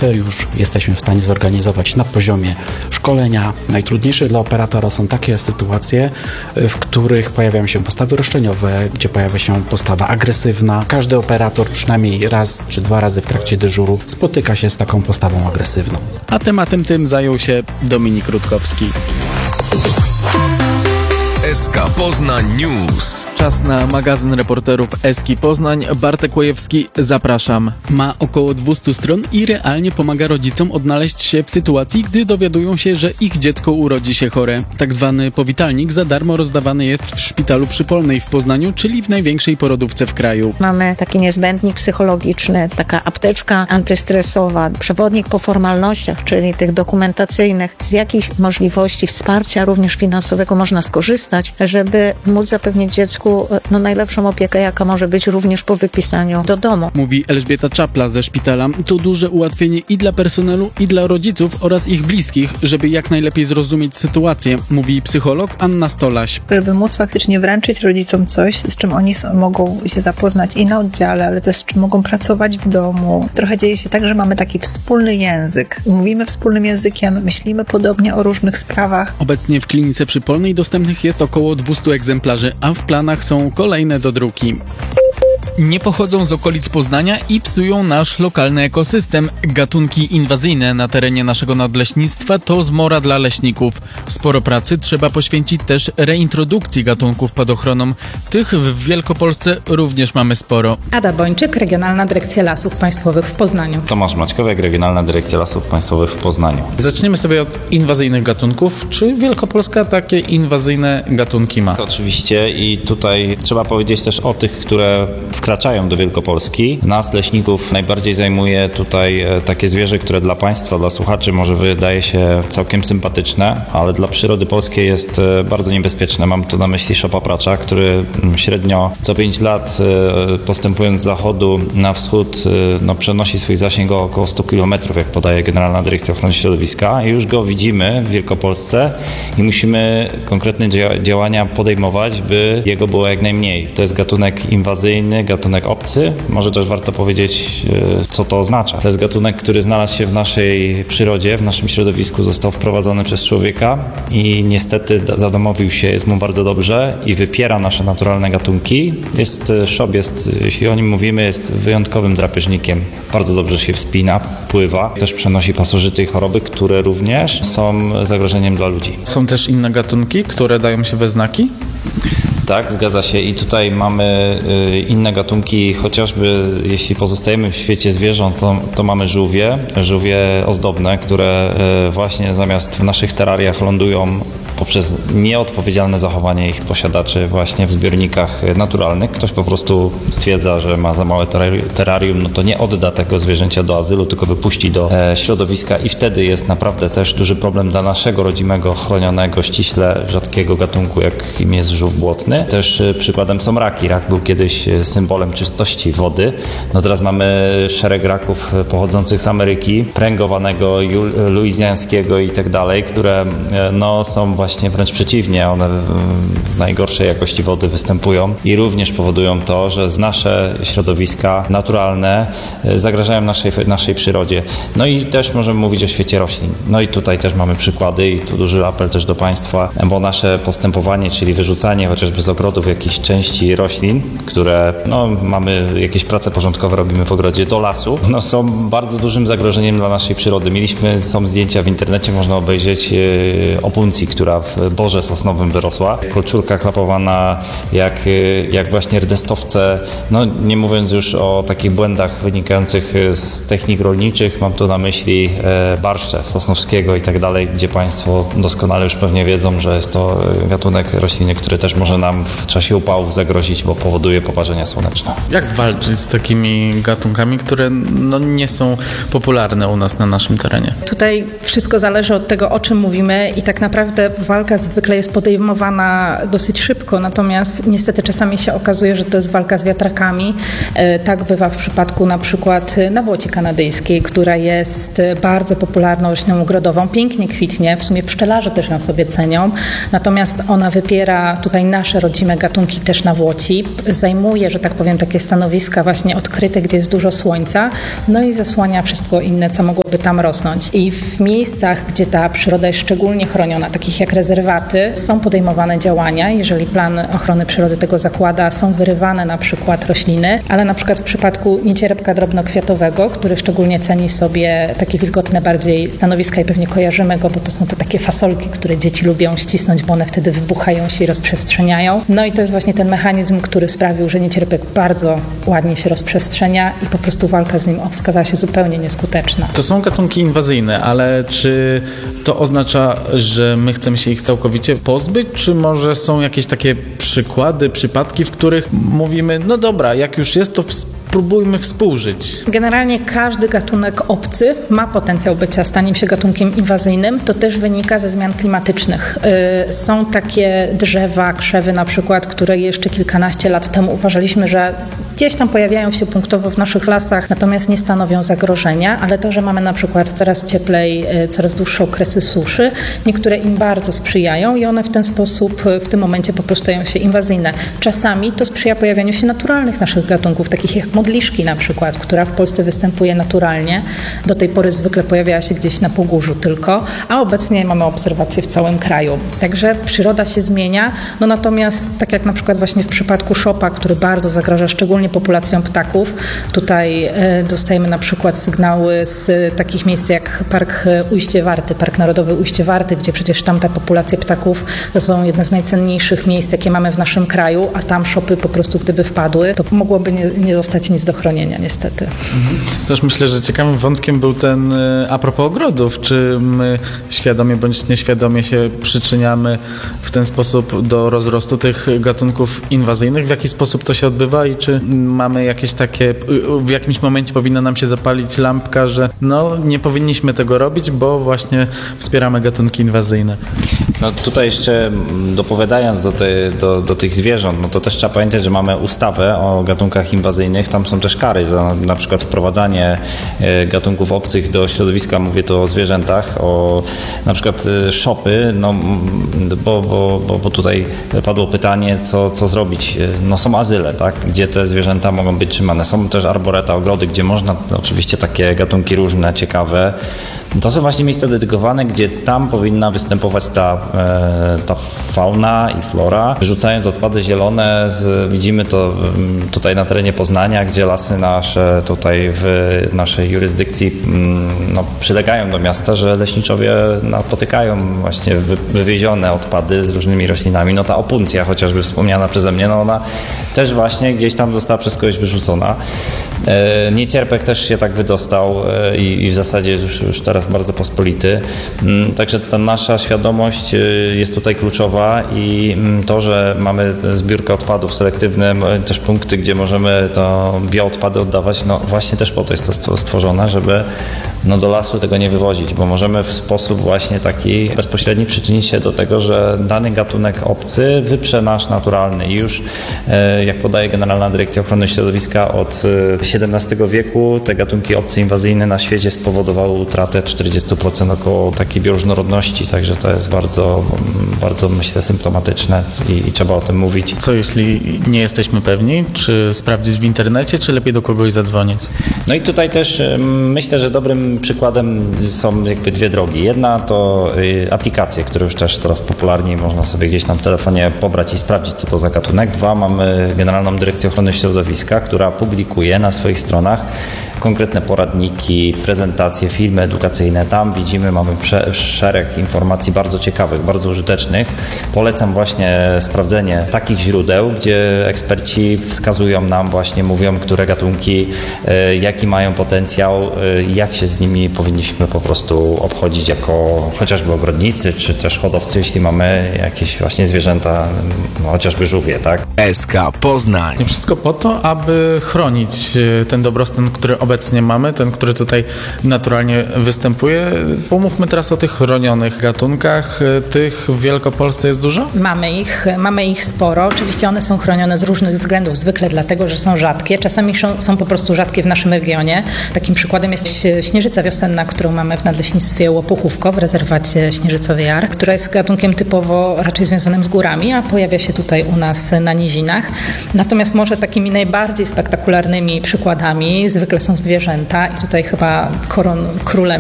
te już jesteśmy w stanie zorganizować na poziomie szkolenia. Najtrudniejsze dla operatora są takie sytuacje, w których pojawiają się postawy roszczeniowe, gdzie pojawia się postawa agresywna. Każdy operator przynajmniej raz czy 2 razy w trakcie dyżuru spotyka się z taką postawą agresywną. A tematem tym zajął się Dominik Rutkowski. SK Poznań News. Czas na magazyn reporterów Eski Poznań. Bartek Łojewski, zapraszam. Ma około 200 stron i realnie pomaga rodzicom odnaleźć się w sytuacji, gdy dowiadują się, że ich dziecko urodzi się chore. Tak zwany powitalnik za darmo rozdawany jest w Szpitalu Przypolnej w Poznaniu, czyli w największej porodówce w kraju. Mamy taki niezbędnik psychologiczny, taka apteczka antystresowa, przewodnik po formalnościach, czyli tych dokumentacyjnych. Z jakichś możliwości wsparcia również finansowego można skorzystać, żeby móc zapewnić dziecku najlepszą opiekę, jaka może być również po wypisaniu do domu. Mówi Elżbieta Czapla ze szpitala. To duże ułatwienie i dla personelu, i dla rodziców oraz ich bliskich, żeby jak najlepiej zrozumieć sytuację, mówi psycholog Anna Stolaś. Żeby móc faktycznie wręczyć rodzicom coś, z czym oni mogą się zapoznać i na oddziale, ale też z czym mogą pracować w domu. Trochę dzieje się tak, że mamy taki wspólny język. Mówimy wspólnym językiem, myślimy podobnie o różnych sprawach. Obecnie w klinice Przypolnej dostępnych jest około 200 egzemplarzy, a w planach są kolejne do druki. Nie pochodzą z okolic Poznania i psują nasz lokalny ekosystem. Gatunki inwazyjne na terenie naszego nadleśnictwa to zmora dla leśników. Sporo pracy trzeba poświęcić też reintrodukcji gatunków pod ochroną. Tych w Wielkopolsce również mamy sporo. Ada Bończyk, Regionalna Dyrekcja Lasów Państwowych w Poznaniu. Tomasz Maćkowiak, Regionalna Dyrekcja Lasów Państwowych w Poznaniu. Zaczniemy sobie od inwazyjnych gatunków. Czy Wielkopolska takie inwazyjne gatunki ma? Oczywiście i tutaj trzeba powiedzieć też o tych, które wkraczają do Wielkopolski. Nas, leśników, najbardziej zajmuje tutaj takie zwierzę, które dla Państwa, dla słuchaczy może wydaje się całkiem sympatyczne, ale dla przyrody polskiej jest bardzo niebezpieczne. Mam tu na myśli szopapracza, który średnio co 5 lat postępując z zachodu na wschód przenosi swój zasięg o około 100 km, jak podaje Generalna Dyrekcja Ochrony Środowiska. I już go widzimy w Wielkopolsce i musimy konkretne działania podejmować, by jego było jak najmniej. To jest gatunek inwazyjny, gatunek obcy. Może też warto powiedzieć, co to oznacza. To jest gatunek, który znalazł się w naszej przyrodzie, w naszym środowisku, został wprowadzony przez człowieka i niestety zadomowił się, jest mu bardzo dobrze i wypiera nasze naturalne gatunki. Jeśli o nim mówimy, jest wyjątkowym drapieżnikiem. Bardzo dobrze się wspina, pływa. Też przenosi pasożyty i choroby, które również są zagrożeniem dla ludzi. Są też inne gatunki, które dają się we znaki? Tak, zgadza się i tutaj mamy inne gatunki, chociażby jeśli pozostajemy w świecie zwierząt, to mamy żółwie ozdobne, które właśnie zamiast w naszych terrariach lądują poprzez nieodpowiedzialne zachowanie ich posiadaczy właśnie w zbiornikach naturalnych. Ktoś po prostu stwierdza, że ma za małe terrarium, no to nie odda tego zwierzęcia do azylu, tylko wypuści do środowiska i wtedy jest naprawdę też duży problem dla naszego rodzimego, chronionego, ściśle rzadkiego gatunku, jakim jest żółw błotny. Też przykładem są raki. Rak był kiedyś symbolem czystości wody. No teraz mamy szereg raków pochodzących z Ameryki, pręgowanego, luizjańskiego i tak dalej, które są właśnie wręcz przeciwnie, one w najgorszej jakości wody występują i również powodują to, że nasze środowiska naturalne zagrażają naszej przyrodzie. No i też możemy mówić o świecie roślin. No i tutaj też mamy przykłady i tu duży apel też do Państwa, bo nasze postępowanie, czyli wyrzucanie chociażby z ogrodów jakichś części roślin, które mamy jakieś prace porządkowe, robimy w ogrodzie do lasu, są bardzo dużym zagrożeniem dla naszej przyrody. Są zdjęcia w internecie, można obejrzeć opuncji, która w borze sosnowym wyrosła. Kolczurka chlapowana, jak właśnie rdestowce, nie mówiąc już o takich błędach wynikających z technik rolniczych, mam tu na myśli barszcze Sosnowskiego i tak dalej, gdzie Państwo doskonale już pewnie wiedzą, że jest to gatunek rośliny, który też może nam w czasie upałów zagrozić, bo powoduje poparzenia słoneczne. Jak walczyć z takimi gatunkami, które nie są popularne u nas na naszym terenie? Tutaj wszystko zależy od tego, o czym mówimy i tak naprawdę walka zwykle jest podejmowana dosyć szybko, natomiast niestety czasami się okazuje, że to jest walka z wiatrakami. Tak bywa w przypadku na przykład nawłoci kanadyjskiej, która jest bardzo popularną rośliną ogrodową, pięknie kwitnie, w sumie pszczelarze też ją sobie cenią, natomiast ona wypiera tutaj nasze rodzime gatunki też nawłoci, zajmuje, że tak powiem, takie stanowiska właśnie odkryte, gdzie jest dużo słońca, no i zasłania wszystko inne, co mogłoby tam rosnąć. I w miejscach, gdzie ta przyroda jest szczególnie chroniona, takich jak rezerwaty, są podejmowane działania, jeżeli plan ochrony przyrody tego zakłada, są wyrywane na przykład rośliny, ale na przykład w przypadku niecierpka drobnokwiatowego, który szczególnie ceni sobie takie wilgotne bardziej stanowiska i pewnie kojarzymy go, bo to są te takie fasolki, które dzieci lubią ścisnąć, bo one wtedy wybuchają się i rozprzestrzeniają. No i to jest właśnie ten mechanizm, który sprawił, że niecierpek bardzo ładnie się rozprzestrzenia i po prostu walka z nim okazała się zupełnie nieskuteczna. To są gatunki inwazyjne, ale czy to oznacza, że my chcemy się ich całkowicie pozbyć, czy może są jakieś takie przykłady, przypadki, w których mówimy, no dobra, jak już jest, to spróbujmy współżyć? Generalnie każdy gatunek obcy ma potencjał bycia staniem się gatunkiem inwazyjnym. To też wynika ze zmian klimatycznych. Są takie drzewa, krzewy na przykład, które jeszcze kilkanaście lat temu uważaliśmy, że gdzieś tam pojawiają się punktowo w naszych lasach, natomiast nie stanowią zagrożenia, ale to, że mamy na przykład coraz cieplej, coraz dłuższe okresy suszy, niektóre im bardzo sprzyjają i one w ten sposób w tym momencie po prostu stają się inwazyjne. Czasami to sprzyja pojawianiu się naturalnych naszych gatunków, takich jak modliszki na przykład, która w Polsce występuje naturalnie. Do tej pory zwykle pojawiała się gdzieś na Pogórzu tylko, a obecnie mamy obserwacje w całym kraju. Także przyroda się zmienia, no natomiast tak jak na przykład właśnie w przypadku szopa, który bardzo zagraża szczególnie populacjom ptaków, tutaj dostajemy na przykład sygnały z takich miejsc jak Park Ujście Warty, Park Narodowy Ujście Warty, gdzie przecież tamta populacja ptaków to są jedne z najcenniejszych miejsc, jakie mamy w naszym kraju, a tam szopy po prostu gdyby wpadły, to mogłoby nie zostać nic do chronienia niestety. Też myślę, że ciekawym wątkiem był ten a propos ogrodów. Czy my świadomie bądź nieświadomie się przyczyniamy w ten sposób do rozrostu tych gatunków inwazyjnych? W jaki sposób to się odbywa i czy mamy jakieś takie, w jakimś momencie powinna nam się zapalić lampka, że no nie powinniśmy tego robić, bo właśnie wspieramy gatunki inwazyjne? No tutaj jeszcze dopowiadając do tych zwierząt, no to też trzeba pamiętać, że mamy ustawę o gatunkach inwazyjnych, tam są też kary za na przykład wprowadzanie gatunków obcych do środowiska, mówię tu o zwierzętach, o na przykład szopy, no bo tutaj padło pytanie, co zrobić. No są azyle, tak, gdzie te zwierzęta mogą być trzymane. Są też arboreta, ogrody, gdzie można oczywiście takie gatunki różne, ciekawe. To są właśnie miejsca dedykowane, gdzie tam powinna występować ta fauna i flora. Wyrzucając odpady zielone, widzimy to tutaj na terenie Poznania, gdzie lasy nasze tutaj w naszej jurysdykcji no, przylegają do miasta, że leśniczowie napotykają właśnie wywiezione odpady z różnymi roślinami. No ta opuncja chociażby wspomniana przeze mnie, no ona też właśnie gdzieś tam została przez kogoś wyrzucona. Niecierpek też się tak wydostał i w zasadzie już teraz bardzo pospolity. Także ta nasza świadomość jest tutaj kluczowa i to, że mamy zbiórkę odpadów selektywne, też punkty, gdzie możemy to bioodpady oddawać, no właśnie też po to jest to stworzone, żeby no do lasu tego nie wywozić, bo możemy w sposób właśnie taki bezpośredni przyczynić się do tego, że dany gatunek obcy wyprze nasz naturalny. I już, jak podaje Generalna Dyrekcja Ochrony Środowiska, od XVII wieku te gatunki obce inwazyjne na świecie spowodowały utratę 40% około takiej bioróżnorodności, także to jest bardzo, bardzo myślę symptomatyczne i trzeba o tym mówić. Co jeśli nie jesteśmy pewni, czy sprawdzić w internecie, czy lepiej do kogoś zadzwonić? No i tutaj też myślę, że dobrym przykładem są jakby dwie drogi. Jedna to aplikacje, które już też coraz popularniej można sobie gdzieś tam w telefonie pobrać i sprawdzić, co to za gatunek. Dwa, mamy Generalną Dyrekcję Ochrony Środowiska, która publikuje na swoich stronach konkretne poradniki, prezentacje, filmy edukacyjne. Tam widzimy, mamy szereg informacji bardzo ciekawych, bardzo użytecznych. Polecam właśnie sprawdzenie takich źródeł, gdzie eksperci wskazują nam właśnie, mówią, które gatunki, jaki mają potencjał, jak się z nimi powinniśmy po prostu obchodzić jako chociażby ogrodnicy, czy też hodowcy, jeśli mamy jakieś właśnie zwierzęta, no, chociażby żółwie, tak? SK Poznań. Wszystko po to, aby chronić ten dobrostan, który obecnie mamy, ten, który tutaj naturalnie występuje. Pomówmy teraz o tych chronionych gatunkach. Tych w Wielkopolsce jest dużo? Mamy ich sporo. Oczywiście one są chronione z różnych względów, zwykle dlatego, że są rzadkie. Czasami są po prostu rzadkie w naszym regionie. Takim przykładem jest śnieżyca wiosenna, którą mamy w Nadleśnictwie Łopuchówko w rezerwacie Śnieżycowy Jar, która jest gatunkiem typowo raczej związanym z górami, a pojawia się tutaj u nas na nizinach. Natomiast może takimi najbardziej spektakularnymi przykładami zwykle są zwierzęta i tutaj chyba królem